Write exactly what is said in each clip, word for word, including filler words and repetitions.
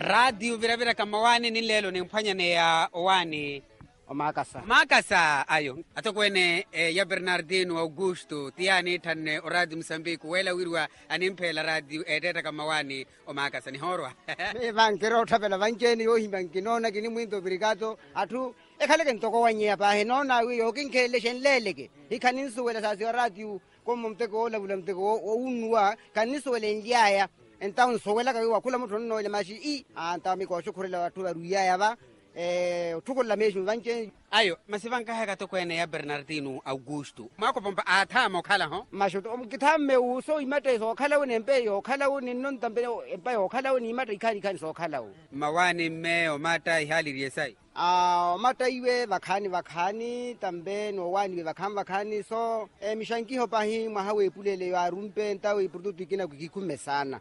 radio vira vira kama wani ni lelo ni mpanya ne ya owani Omakasa. Omakasa ayo atokwene eh, ya Bernardino Augusto tiani tanne o radio Mozambique wela wirwa animpela radio edeta kama wani Omakasa ni horwa Me vankero thapela vankeni yo himbankinona kini mwindo brigato atu ekhale ke ntoko wanyea pa he nona wi yo kinkhele shenleleke ikhaninsu wela sasi radio komo mteko ola bula mteko unwa kanisu wela ndiaya entaun sowela ka wa kula mutho nno ile mashi i anta mi ko shukurela watu baruyaya ba eh thukolla meshi vanke ayo masivanka heka tokwene ya Bernardino Augusto mako pompa athama okhala ho mashoto omkithamme uso imate so khala woni empe yo khala woni non tambe empe yo khala woni imate ikhani khani so khala mawani me o mata ihali riesai ah mata iwe vakhani vakhani tambe no wani vakham vakhani so emishanki ho pahi mahawe pulele ya rumpe ntawe product kina kukikume sana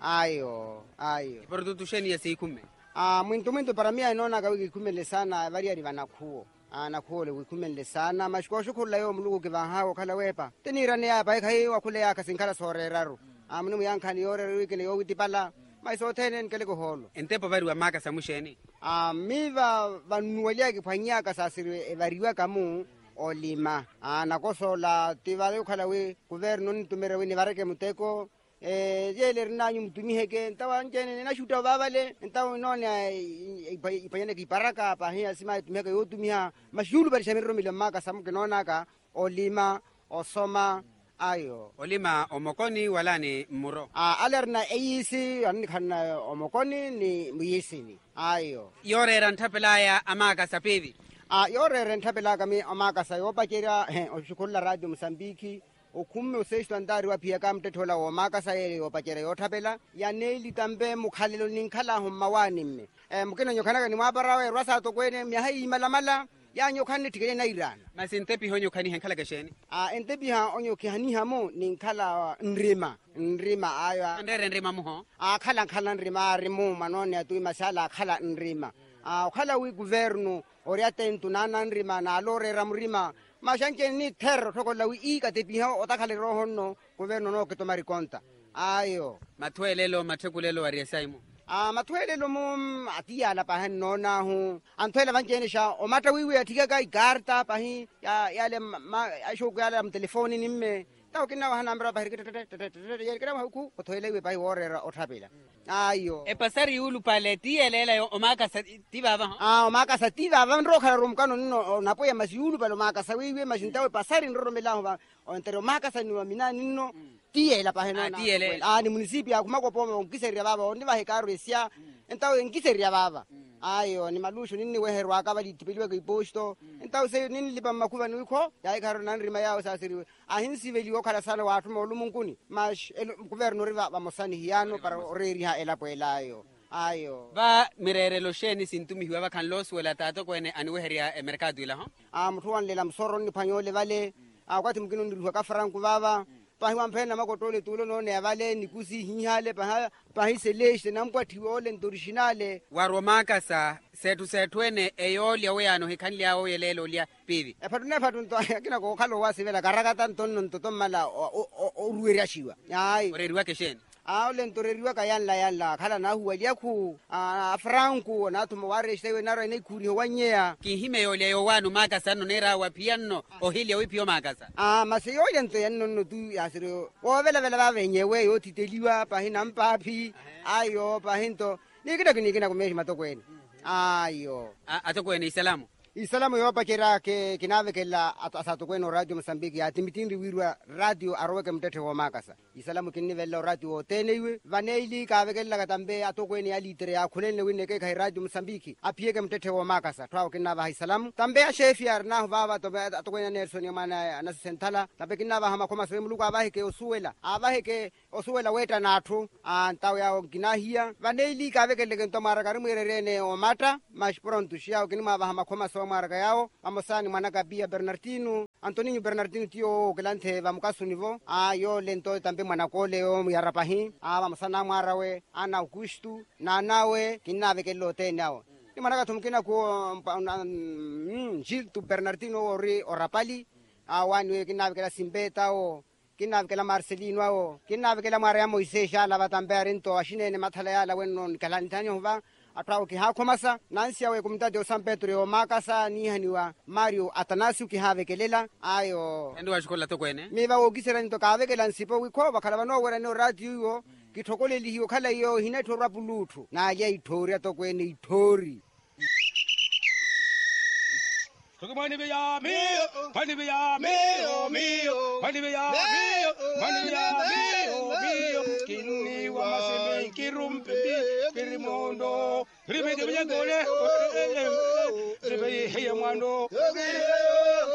ayo ayo product sheni ya sikume ah mwinto mwinto para mia inona ka kukumele sana vari ari vanakhuo ana khole kukumele sana mashiko shukula yo mlugu ke vanhawo khala wepa tenira ne apa khai wa khule ya kasinkhala soreraro amnu muyankhani yore wikele yo witipala maiso thenen kele ko holo entepo vari wa maka samusheni ah miva vanuwalia ke phanya ka sasire variwa kamu olima ana kosola tivale khala we governo ntumere we ni vareke muteko eh yele rina nyumtumi heke ntawa njene na shuta babale ntawa nona ipayane ki paraka pa hiya sima tumeka yotumia mashulu bali shamiro mila maka samuke nona ka olima osoma ayo olima omokoni wala ni muro ah alerna eisi an khana omokoni ni muyisini ayo yore rantapelaya amaka sapevi ah yore rentapela kami amaka sayo pakera oshukula radio Mozambique okumme useshwa ndari wa pia kamte thola o makasa ele o pakere yo thapela ya neli tambe mukhalelo ninkhala ho mawani mme eh mukena nyokhana ni mabarawe rwasa to kwene mya hayi malamala ya nyokhani tikele na irana masintepi honyo khani henkhala kesheni ah entepi ha onyo khani hamo ninkhala nrima nrima aya ndere nrima muho ah khala khala nrima rimu manone atu masala khala nrima ah khala wi governo oriate ntunana nrima na lore ramrima mashanke ni terro thokola wi ika te piha otakhale rohonno governo no ke tomari konta ayo mathwelelo mathekulelo ariesaimu ah mathwelelo mum atiyala pa hanno na hu anthwela vanjene sha o mata wiwi athika kai garta pa hi ya yale ma ashoku yale am telefoni nimme taw kinna wa nambra bahir yele kana huku othwele we pai orera othapela ayo e pasari ulu pale tielela yo omaka tibaba ah omaka sativa vanro khala rumkano no napoya masiulu palo maka sawiwe masintawe pasari nro melaho ba ontero maka saniwa minani no tiela pa hena ah ni municipio akumako pome onkiseria baba ondi ba hekaro esia entawe onkiseria baba ayo ni malusho nini weherwa ka bali tipeliwe ke posto entawe se nini lipa makuva nuko ya ikaro nanrima yao sasiriwe ahinsi veli okhala sana watu molumunkuni mash governo riva bamosani hiano para oreri ha ela poelayo ayo ba mirerelo sheni sintumi hiwa kan los wala tato kwene anweheria e mercado ila ho ah mtuan lela msoro ni phanyole vale akwati mkino ndiruwa ka franku baba pahiwa mphena makotole tulo no ne vale nikusi hihale pa pahiseleshe namkwathiwe ole originale waromaka sa setu setwene eyolya weyano hikhanli yawo yelelo lya pivi ephatu ne phatu nto akina ko khalo wasivela karakata ntonno ntoto mala orueriashiwa hayi oreriwa kesheni ah le ntoreriwa ka yanla yanla khala na huwa liakhu a franku na thumo wareshewe naro ine khuri ho wanyea kihime yolya yo wanu maka sano nera wa piano ohilya wipio maka sa ah maseyo yento yanno no tu yasiro o vela vela ba venyewe yo titeliwa pa hina mpapi ayo pa hinto nikida kinikina kumeshi matokweni ayo atokwene isalamu Isalamu yo pakera ke kinave kela asato kweno radio Mozambique ya timitindi wirwa radio aroweke mtete wa makasa isalamu kinivela radio teneiwe vaneili ka vekela katambe atokweni ya litre ya khulene wine ke kai radio Mozambique apieke mtete wa makasa twa kinava isalamu tambe ya chef ya na baba to atokweni Nelson yamana na sentala tambe kinava hama koma swe muluka abahe ke osuela abahe ke osuela weta nathu antawe ya kinahia vaneili ka vekele ke ntomara karimwererene o mata mas pronto shia kinima hama koma maraka yao amosani mwanaka bia Bernardino Antonio Bernardino tio kelante vamukasu nivo ayo lento tambe mwanakole yo yarapahi aba mosana mwarawe ana Augusto na nawe kinave kelote nao ni mwanaka tumkina ko Gil tu Bernardino ori orapali awani we kinave kela simbeta o kinnavikela Marcelino ao kinnavikela Maria Moises ala batambe arinto ashinene mathala yala wennon kalantani hova atao ki hakomasa nansi awe kumtade o San Petro o makasa ni haniwa Mario Atanasio ki havekelela ayo endo washikola to kwene miva ogisera nto kavekela nsipo wiko bakhala bano wera no radio yo kithokoleli hiyo khala yo hinetho rapuluthu na ya ithori to kwene ithori Mani beya mio, mani beya mio mio, mani beya mio, mani beya mio mio. Kini wa maseme kirumpi kirimondo, ribe de beya gole, ribe heya mwando.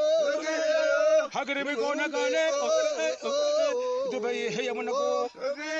Hagre be gona gane, ribe heya mwando.